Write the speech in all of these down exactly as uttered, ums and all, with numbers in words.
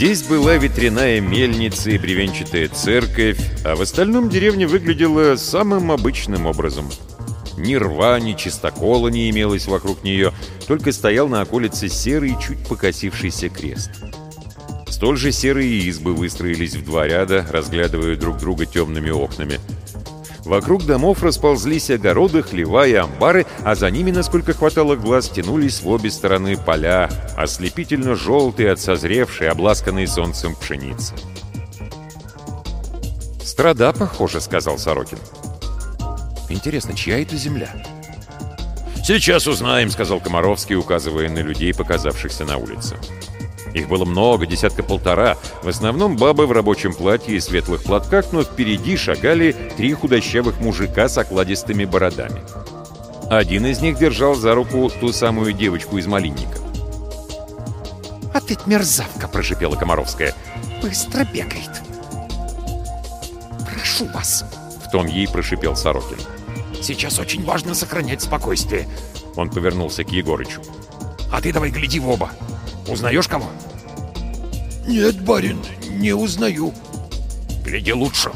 Здесь была ветряная мельница и бревенчатая церковь, а в остальном деревня выглядела самым обычным образом. Ни рва, ни чистокола не имелось вокруг нее, только стоял на околице серый, чуть покосившийся крест. Столь же серые избы выстроились в два ряда, разглядывая друг друга темными окнами. Вокруг домов расползлись огороды, хлева и амбары, а за ними, насколько хватало глаз, тянулись в обе стороны поля, ослепительно желтые от созревшей, обласканной солнцем пшеницы. «Страда, похоже», — сказал Сорокин. «Интересно, чья это земля?» «Сейчас узнаем», — сказал Комаровский, указывая на людей, показавшихся на улице. Их было много, десятка-полтора, в основном бабы в рабочем платье и светлых платках, но впереди шагали три худощавых мужика с окладистыми бородами. Один из них держал за руку ту самую девочку из малинника. «А ты мерзавка!» — прошипела Комаровская. «Быстро бегает!» «Прошу вас!» — в тон ей прошипел Сорокин. «Сейчас очень важно сохранять спокойствие!» Он повернулся к Егорычу. «А ты давай гляди в оба! Узнаешь кого?» «Нет, барин, не узнаю». «Гляди лучше».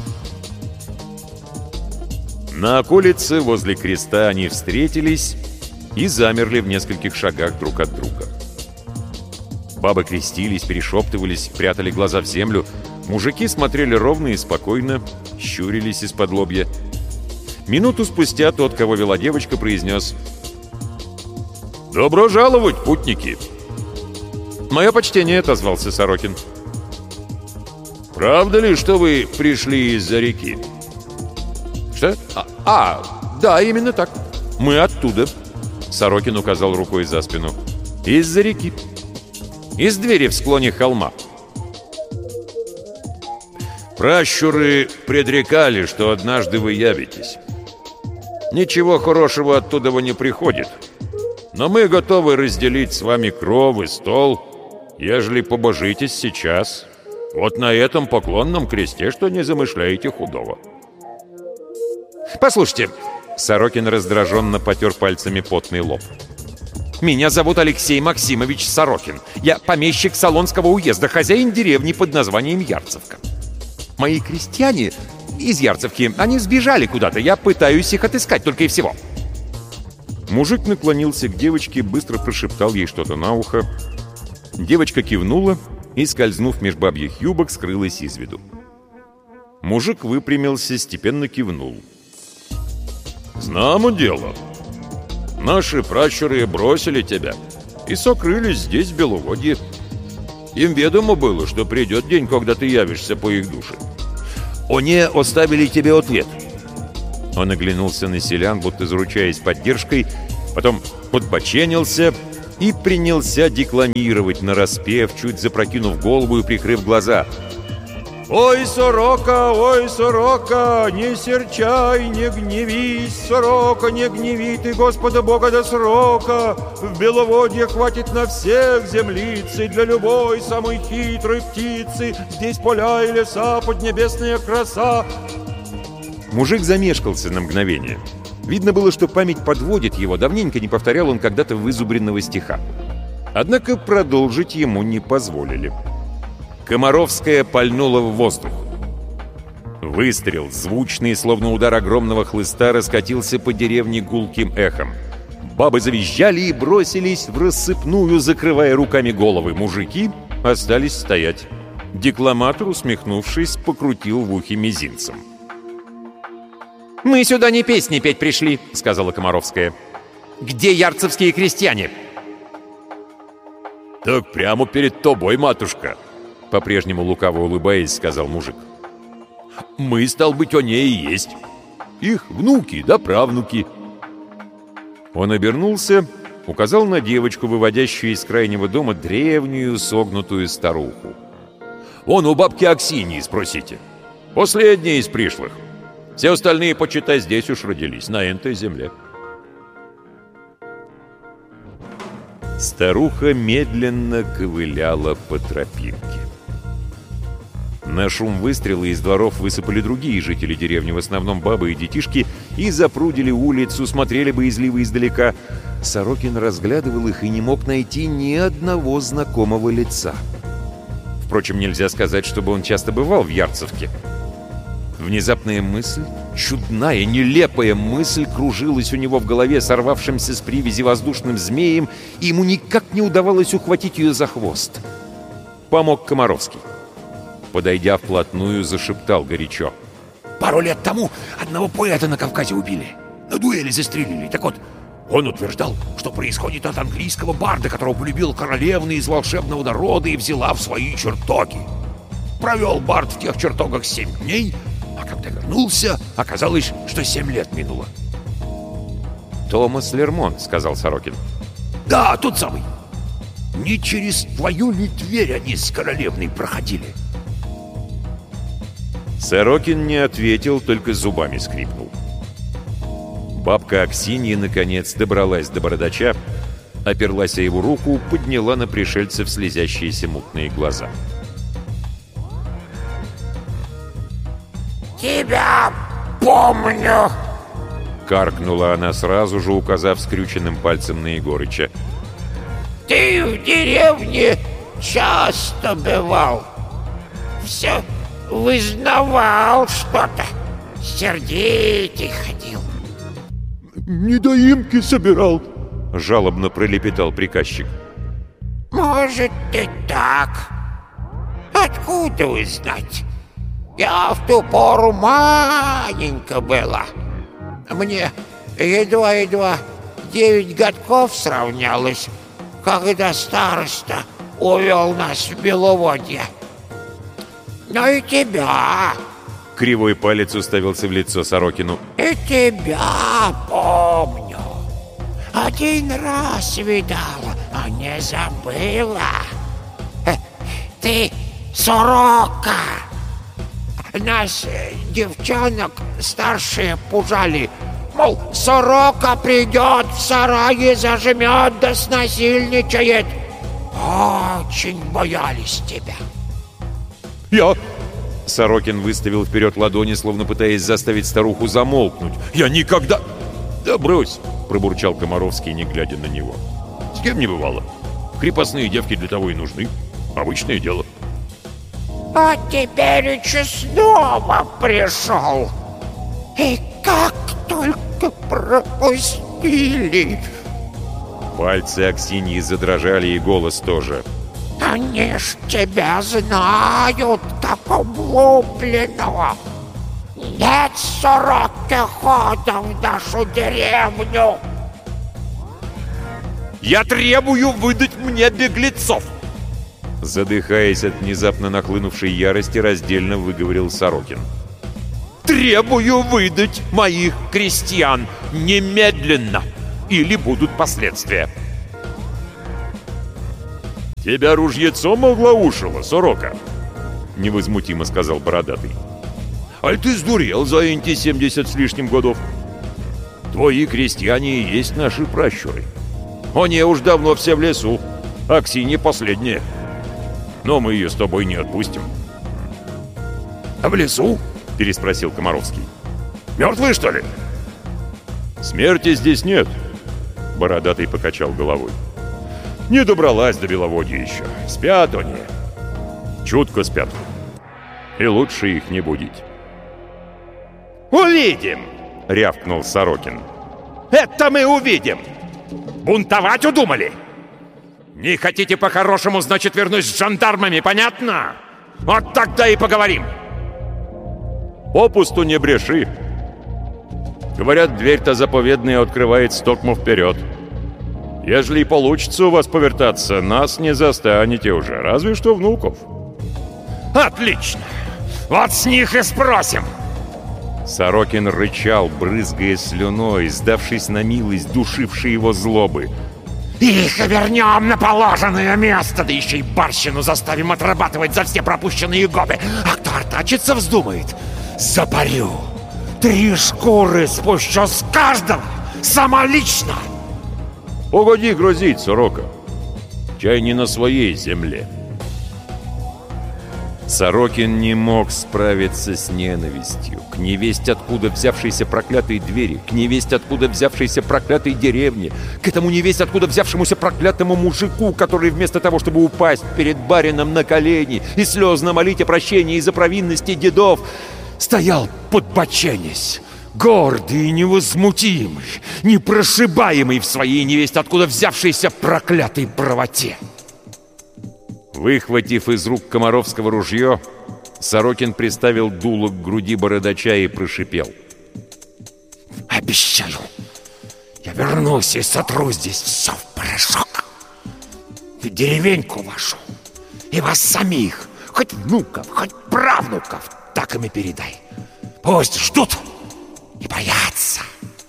На околице возле креста они встретились и замерли в нескольких шагах друг от друга. Бабы крестились, перешептывались, прятали глаза в землю. Мужики смотрели ровно и спокойно, щурились из-под лобья. Минуту спустя тот, кого вела девочка, произнес: «Добро жаловать, путники!» «Мое почтение», — отозвался Сорокин. «Правда ли, что вы пришли из-за реки?» «Что? А, а, да, именно так. Мы оттуда», — Сорокин указал рукой за спину. «Из-за реки. Из двери в склоне холма». «Пращуры предрекали, что однажды вы явитесь. Ничего хорошего оттуда не приходит, но мы готовы разделить с вами кров и стол, ежели побожитесь сейчас, вот на этом поклонном кресте, что не замышляете худого». «Послушайте», — Сорокин раздраженно потер пальцами потный лоб. «Меня зовут Алексей Максимович Сорокин. Я помещик Солонского уезда, хозяин деревни под названием Ярцевка. Мои крестьяне из Ярцевки, они сбежали куда-то. Я пытаюсь их отыскать, только и всего». Мужик наклонился к девочке, быстро прошептал ей что-то на ухо. Девочка кивнула и, скользнув меж бабьих юбок, скрылась из виду. Мужик выпрямился, степенно кивнул. «Знамо дело. Наши пращуры бросили тебя и сокрылись здесь, в Беловодье. Им ведомо было, что придет день, когда ты явишься по их душе. Они оставили тебе ответ». Он оглянулся на селян, будто заручаясь поддержкой, потом подбоченился и принялся декламировать нараспев, чуть запрокинув голову и прикрыв глаза. «Ой, сорока, ой, сорока, не серчай, не гневись, сорока, не гневи ты Господа Бога до срока. В Беловодье хватит на всех землицы, для любой самой хитрой птицы. Здесь поля и леса, поднебесная краса». Мужик замешкался на мгновение. Видно было, что память подводит его, давненько не повторял он когда-то вызубренного стиха. Однако продолжить ему не позволили. Комаровская пальнула в воздух. Выстрел, звучный, словно удар огромного хлыста, раскатился по деревне гулким эхом. Бабы завизжали и бросились в рассыпную, закрывая руками головы. Мужики остались стоять. Декламатор, усмехнувшись, покрутил в ухе мизинцем. «Мы сюда не песни петь пришли», — сказала Комаровская. «Где ярцевские крестьяне?» «Так прямо перед тобой, матушка», — по-прежнему лукаво улыбаясь, сказал мужик. «Мы, стал быть, они и есть. Их внуки да правнуки». Он обернулся, указал на девочку, выводящую из крайнего дома древнюю согнутую старуху. «Вон у бабки Аксиньи спросите. Последняя из пришлых. Все остальные, почитай, здесь уж родились, на этой земле». Старуха медленно ковыляла по тропинке. На шум выстрела из дворов высыпали другие жители деревни, в основном бабы и детишки, и запрудили улицу, смотрели боязливо издалека. Сорокин разглядывал их и не мог найти ни одного знакомого лица. Впрочем, нельзя сказать, чтобы он часто бывал в Ярцевке. Внезапная мысль, чудная, нелепая мысль кружилась у него в голове сорвавшимся с привязи воздушным змеем, и ему никак не удавалось ухватить ее за хвост. Помог Комаровский. Подойдя вплотную, зашептал горячо. Пару лет тому одного поэта на Кавказе убили. На дуэли застрелили. Так вот, он утверждал, что происходит от английского барда, которого полюбила королевна из волшебного народа и взяла в свои чертоги. Провел бард в тех чертогах семь дней, а когда вернулся, оказалось, что семь лет минуло. «Томас Лермонт», — сказал Сорокин. «Да, тот самый. Не через твою ли дверь они с королевной проходили?» Сорокин не ответил, только зубами скрипнул. Бабка Аксинья, наконец, добралась до бородача, оперлась о его руку, подняла на пришельцев слезящиеся мутные глаза. «Тебя помню!» — каркнула она сразу же, указав скрюченным пальцем на Егорыча. «Ты в деревне часто бывал. Все вызнавал что-то. Сердитый ходил». «Недоимки собирал», — жалобно пролепетал приказчик. «Может, и так. Откуда вы знать? Я в ту пору маленько была. Мне едва-едва девять годков сравнялось, когда староста увел нас в Беловодье. Но и тебя...» Кривой палец уставился в лицо Сорокину. «И тебя помню. Один раз видала, а не забыла. Э, Ты сорока. Нас, э, девчонок, старшие пужали. Мол, сорока придет, в сарае зажмет да снасильничает. Очень боялись тебя». «Я...» Сорокин выставил вперед ладони, словно пытаясь заставить старуху замолкнуть. «Я никогда...» «Да брось!» — пробурчал Комаровский, не глядя на него. «С кем не бывало. Крепостные девки для того и нужны. Обычное дело». «А теперь еще снова пришел. И как только пропустили!» Пальцы Аксиньи задрожали, и голос тоже. «Они ж тебя знают, как облупленного. Нет сороки хода в нашу деревню». «Я требую выдать мне беглецов!» Задыхаясь от внезапно нахлынувшей ярости, раздельно выговорил Сорокин. «Требую выдать моих крестьян немедленно, или будут последствия!» «Тебя ружьецом оглаушило, сорока?» — невозмутимо сказал Бородатый. «Аль ты сдурел за эти семьдесят с лишним годов? Твои крестьяне и есть наши пращуры. Они уж давно все в лесу, а Ксинья последняя. Но мы ее с тобой не отпустим». «А в лесу?» — переспросил Комаровский. «Мертвые, что ли?» «Смерти здесь нет», — Бородатый покачал головой. «Не добралась до Беловодья еще. Спят они. Чутко спят. И лучше их не будить». «Увидим!» — рявкнул Сорокин. «Это мы увидим! Бунтовать удумали? Не хотите по-хорошему, значит, вернусь с жандармами, понятно? Вот тогда и поговорим!» «Попусту не бреши. Говорят, дверь-то заповедная открывает стокму вперед. Ежели и получится у вас повертаться, нас не застанете уже, разве что внуков». «Отлично! Вот с них и спросим!» Сорокин рычал, брызгая слюной, сдавшись на милость, душившей его злобы. «Их вернем на положенное место, да еще и барщину заставим отрабатывать за все пропущенные годы. А кто артачиться вздумает, запарю. Три шкуры спущу с каждого, сама лично!» «Погоди грозить, сорока. Чай не на своей земле». Сорокин не мог справиться с ненавистью к невесть откуда взявшейся проклятой двери, к невесть откуда взявшейся проклятой деревне, к этому невесть откуда взявшемуся проклятому мужику, который вместо того, чтобы упасть перед барином на колени и слезно молить о прощении из-за провинности дедов, стоял подбоченясь, гордый и невозмутимый, непрошибаемый в своей невесть откуда взявшейся проклятой правоте. Выхватив из рук Комаровского ружье, Сорокин приставил дуло к груди бородача и прошипел: «Обещаю, я вернусь и сотру здесь все в порошок. И деревеньку вашу, и вас самих, хоть внуков, хоть правнуков, так им и передай. Пусть ждут и боятся».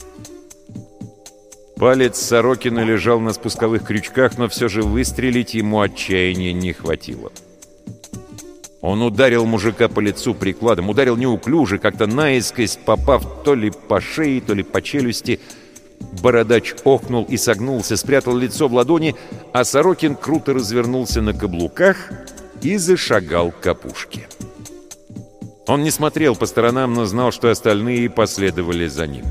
Палец Сорокина лежал на спусковых крючках, но все же выстрелить ему отчаяния не хватило. Он ударил мужика по лицу прикладом, ударил неуклюже, как-то наискось, попав то ли по шее, то ли по челюсти. Бородач охнул и согнулся, спрятал лицо в ладони, а Сорокин круто развернулся на каблуках и зашагал к опушке. Он не смотрел по сторонам, но знал, что остальные последовали за ним.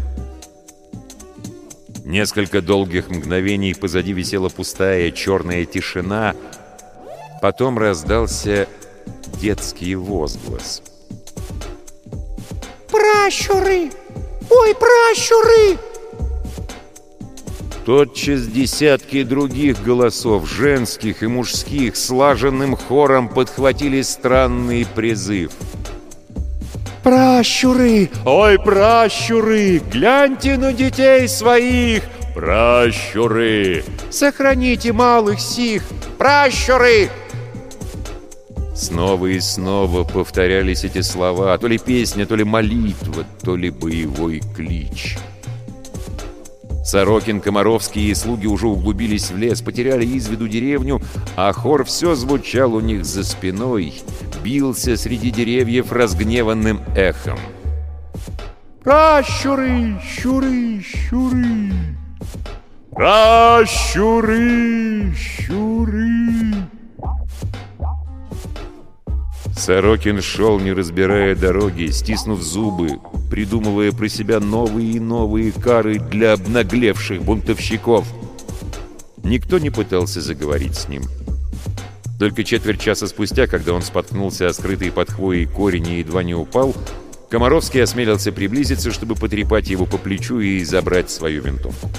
Несколько долгих мгновений позади висела пустая черная тишина. Потом раздался детский возглас. «Пращуры! Ой, пращуры!» Тотчас десятки других голосов, женских и мужских, слаженным хором подхватили странный призыв. «Пращуры! Ой, пращуры! Гляньте на детей своих! Пращуры! Сохраните малых сих! Пращуры!» Снова и снова повторялись эти слова, то ли песня, то ли молитва, то ли боевой клич. Сорокин, Комаровский и слуги уже углубились в лес, потеряли из виду деревню, а хор все звучал у них за спиной, бился среди деревьев разгневанным эхом. «Пращуры, щуры, щуры! Пращуры, щуры!» Сорокин шел, не разбирая дороги, стиснув зубы, придумывая про себя новые и новые кары для обнаглевших бунтовщиков. Никто не пытался заговорить с ним. Только четверть часа спустя, когда он споткнулся о скрытый под хвоей корень и едва не упал, Комаровский осмелился приблизиться, чтобы потрепать его по плечу и забрать свою винтовку.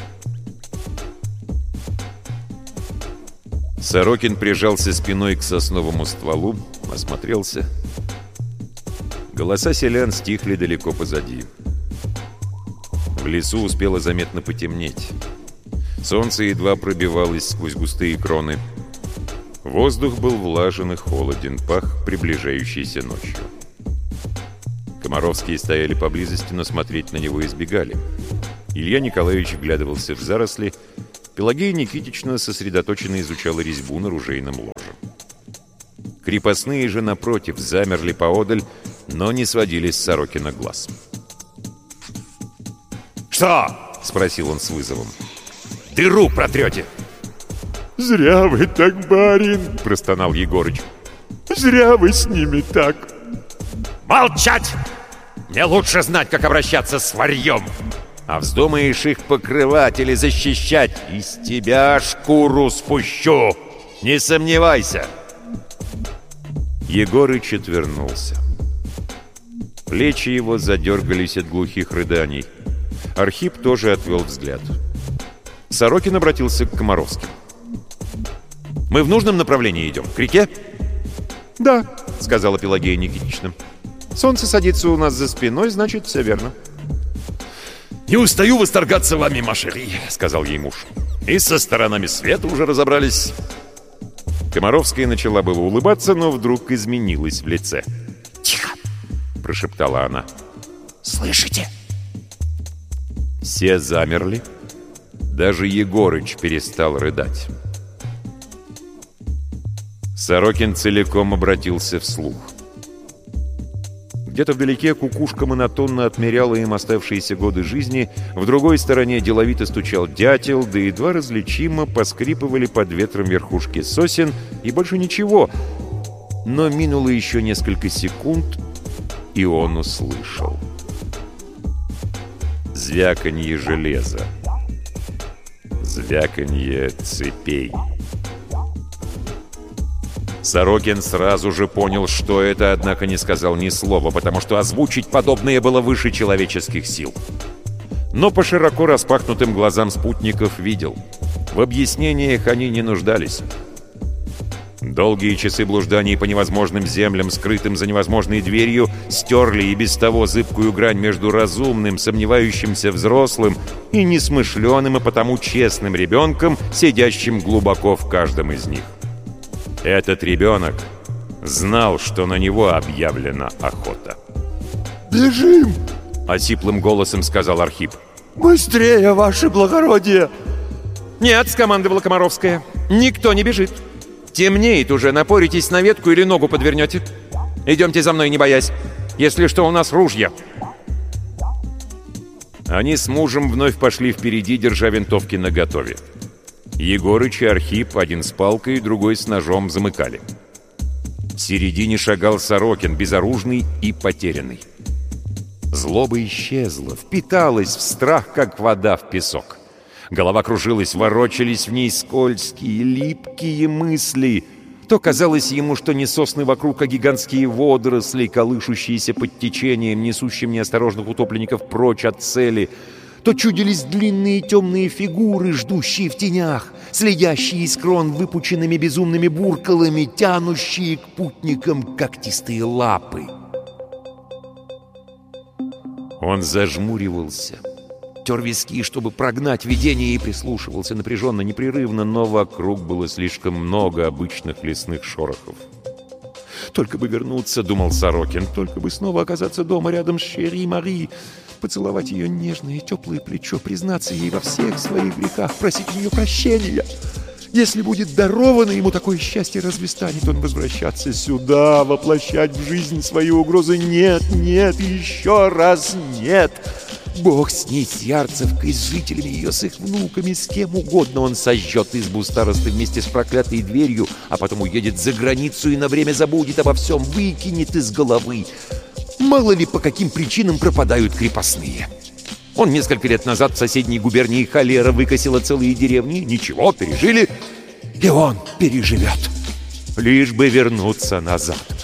Сорокин прижался спиной к сосновому стволу, осмотрелся. Голоса селян стихли далеко позади. В лесу успело заметно потемнеть. Солнце едва пробивалось сквозь густые кроны. Воздух был влажен и холоден, пах приближающейся ночью. Комаровские стояли поблизости, но смотреть на него избегали. Илья Николаевич вглядывался в заросли. Пелагея Никитична сосредоточенно изучала резьбу на ружейном ложе. Крепостные же, напротив, замерли поодаль, но не сводили с Сорокина глаз. «Что?» — спросил он с вызовом. «Дыру протрете!» «Зря вы так, барин!» — простонал Егорыч. «Зря вы с ними так!» «Молчать! Мне лучше знать, как обращаться с варьем! А вздумаешь их покрывать или защищать, из тебя шкуру спущу! Не сомневайся!» Егорыч отвернулся. Плечи его задергались от глухих рыданий. Архип тоже отвел взгляд. Сорокин обратился к Комаровским. «Мы в нужном направлении идем? К реке?» «Да», — сказала Пелагея Никитична. «Солнце садится у нас за спиной, значит, все верно». «Не устаю восторгаться вами, Машери», — сказал ей муж. «И со сторонами света уже разобрались». Комаровская начала было улыбаться, но вдруг изменилась в лице. «Тихо!» — прошептала она. «Слышите?» Все замерли. Даже Егорыч перестал рыдать. Сорокин целиком обратился вслух. Где-то вдалеке кукушка монотонно отмеряла им оставшиеся годы жизни, в другой стороне деловито стучал дятел, да едва различимо поскрипывали под ветром верхушки сосен, и больше ничего. Но минуло еще несколько секунд, и он услышал звяканье железа, звяканье цепей. Сорокин сразу же понял, что это, однако не сказал ни слова, потому что озвучить подобное было выше человеческих сил. Но по широко распахнутым глазам спутников видел. В объяснениях они не нуждались. Долгие часы блужданий по невозможным землям, скрытым за невозможной дверью, стерли и без того зыбкую грань между разумным, сомневающимся взрослым и несмышленым, и потому честным ребенком, сидящим глубоко в каждом из них. Этот ребенок знал, что на него объявлена охота. «Бежим!» — осиплым голосом сказал Архип. «Быстрее, ваше благородие!» «Нет», — скомандовала Комаровская, — «никто не бежит. Темнеет уже, напоритесь на ветку или ногу подвернете. Идемте за мной, не боясь. Если что, у нас ружья». Они с мужем вновь пошли впереди, держа винтовки наготове. Егорыч и Архип, один с палкой, другой с ножом, замыкали. В середине шагал Сорокин, безоружный и потерянный. Злоба исчезла, впиталась в страх, как вода в песок. Голова кружилась, ворочались в ней скользкие, липкие мысли. То казалось ему, что не сосны вокруг, а гигантские водоросли, колышущиеся под течением, несущим неосторожных утопленников прочь от цели. То чудились длинные темные фигуры, ждущие в тенях, следящие из крон выпученными безумными буркалами, тянущие к путникам когтистые лапы. Он зажмуривался, тер виски, чтобы прогнать видение, и прислушивался напряженно, непрерывно, но вокруг было слишком много обычных лесных шорохов. «Только бы вернуться», — думал Сорокин, — «только бы снова оказаться дома рядом с Шери Мари, поцеловать ее нежное и теплое плечо, признаться ей во всех своих грехах, просить у нее прощения. Если будет даровано ему такое счастье, разве станет он возвращаться сюда, воплощать в жизнь свои угрозы? Нет, нет, еще раз нет. Бог с ней, с Ярцевкой, с жителями ее, с их внуками, с кем угодно он сожжет избу старосты вместе с проклятой дверью, а потом уедет за границу и на время забудет обо всем, выкинет из головы. Мало ли по каким причинам пропадают крепостные. Он несколько лет назад в соседней губернии холера выкосила целые деревни. Ничего, пережили, и он переживет. Лишь бы вернуться назад.